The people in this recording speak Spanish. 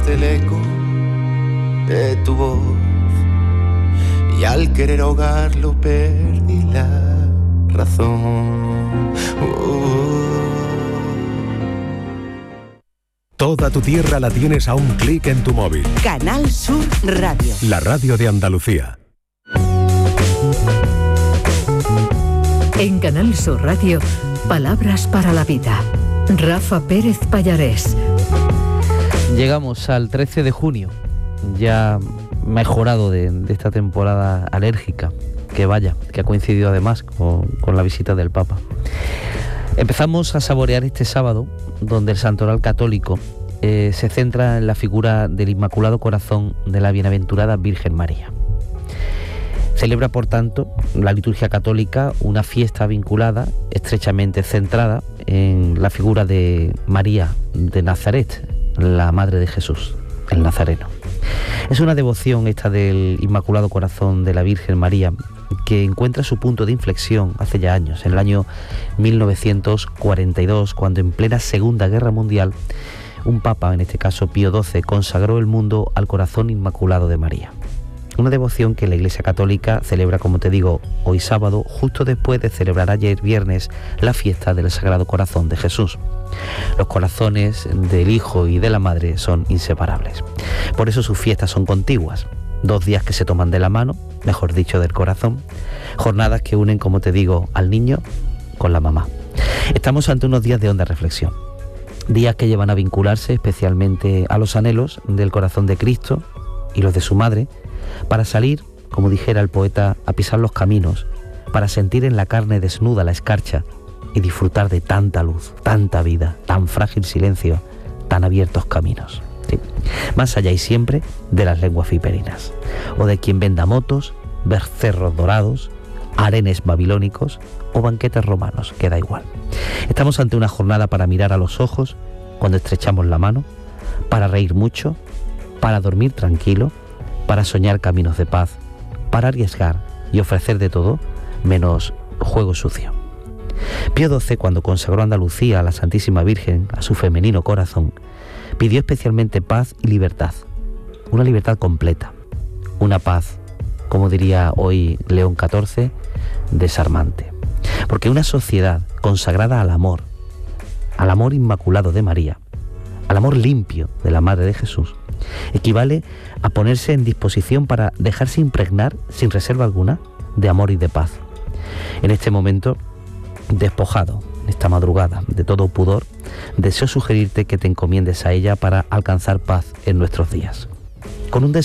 ante el eco de tu voz, y al querer ahogarlo perdí la razón. Toda tu tierra la tienes a un clic en tu móvil. Canal Sur Radio. La radio de Andalucía. En Canal Sur Radio, Palabras para la Vida. Rafa Pérez Pallarés. Llegamos al 13 de junio, ya mejorado de esta temporada alérgica, que ha coincidido además con la visita del Papa. Empezamos a saborear este sábado, donde el santoral católico se centra en la figura del Inmaculado Corazón de la Bienaventurada Virgen María. Celebra, por tanto, la liturgia católica una fiesta vinculada, estrechamente centrada en la figura de María de Nazaret, la Madre de Jesús, el Nazareno. Es una devoción esta del Inmaculado Corazón de la Virgen María que encuentra su punto de inflexión hace ya años, en el año 1942, cuando en plena Segunda Guerra Mundial un papa, en este caso Pío XII, consagró el mundo al Corazón Inmaculado de María. Una devoción que la Iglesia Católica celebra, como te digo, hoy sábado, justo después de celebrar ayer viernes la fiesta del Sagrado Corazón de Jesús. Los corazones del Hijo y de la Madre son inseparables. Por eso sus fiestas son contiguas. 2 días que se toman de la mano, mejor dicho, del corazón. Jornadas que unen, como te digo, al niño con la mamá. Estamos ante unos días de honda reflexión. Días que llevan a vincularse especialmente a los anhelos del corazón de Cristo y los de su madre, para salir, como dijera el poeta, a pisar los caminos, para sentir en la carne desnuda la escarcha y disfrutar de tanta luz, tanta vida, tan frágil silencio, tan abiertos caminos. Sí. Más allá y siempre de las lenguas viperinas, o de quien venda motos, becerros dorados, harenes babilónicos o banquetes romanos, que da igual. Estamos ante una jornada para mirar a los ojos cuando estrechamos la mano, para reír mucho, para dormir tranquilo, para soñar caminos de paz, para arriesgar y ofrecer de todo, menos juego sucio. Pío XII, cuando consagró Andalucía a la Santísima Virgen, a su femenino corazón, pidió especialmente paz y libertad, una libertad completa, una paz, como diría hoy León XIV, desarmante. Porque una sociedad consagrada al amor inmaculado de María, al amor limpio de la Madre de Jesús, equivale a ponerse en disposición para dejarse impregnar, sin reserva alguna, de amor y de paz. En este momento, despojado, esta madrugada, de todo pudor, deseo sugerirte que te encomiendes a ella para alcanzar paz en nuestros días. Con un deseo